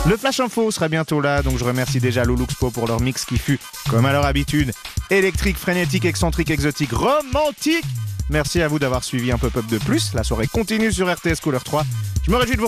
Le Flash Info sera bientôt là, donc je remercie déjà Luluxpo pour leur mix qui fut, comme à leur habitude, électrique, frénétique, excentrique, exotique, romantique. Merci à vous d'avoir suivi un pop-up de plus. La soirée continue sur RTS Couleur 3. Je me réjouis de vous